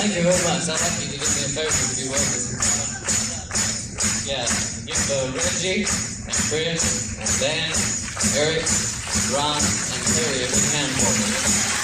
Thank you very much. I'd like you to do me a favor if you will. Yeah, give Reggie and Chris and Dan, Eric, Ron, and Terry a big hand for me.